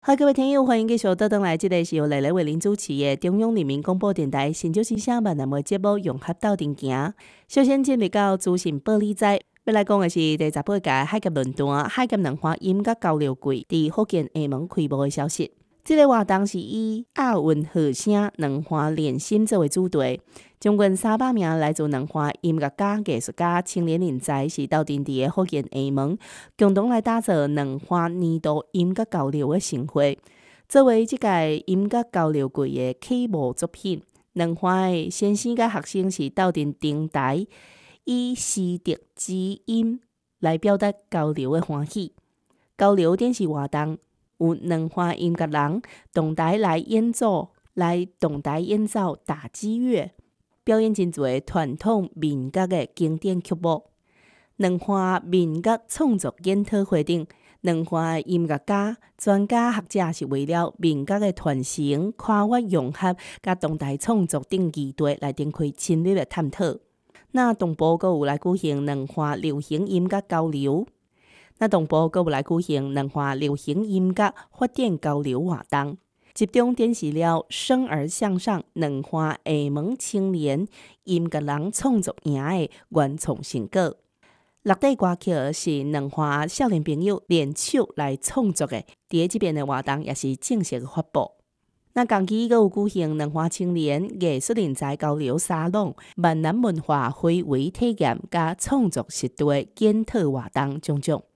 好，各位听友，欢迎继续倒转来，这个是由丽丽为您主持的中央人民广播电台新竹市声万南的节目《融合斗阵行》。首先进入到资讯报理在，要来讲的是第18届海峡论坛海峡文化音乐交流会伫福建厦门开幕的消息。这个活动是以亚运和声两岸连心作为主题，将近300名来自两岸音乐家、艺术家、青年人才是斗阵伫的福建厦门，共同来打造两岸年度音乐交流的盛会。作为这届音乐交流会的启幕作品，两岸的先生甲学生是斗阵登台，以诗德之音来表达交流的欢喜。交流电视活动有两岸音乐人同台来演奏打击乐，表演真侪传统民乐的经典曲目。两岸民乐创作研讨会顶，两岸的音乐家、专家学者是为了民乐的传承、跨越融合、甲当代创作等议题来展开深入的探讨。那同步阁有来举行两岸流行音乐交流。同步阁有来举行两岸流行音乐发展交流活动，集中展示了生而向上两岸厦门青年音乐人创作营的原创成果。6底歌曲是两岸少年朋友联手来创作的，伫这边的活动也是正式发布。同期阁有举行两岸青年艺术人才交流沙龙、闽南文化非遗体验甲创作实地检讨活动种种。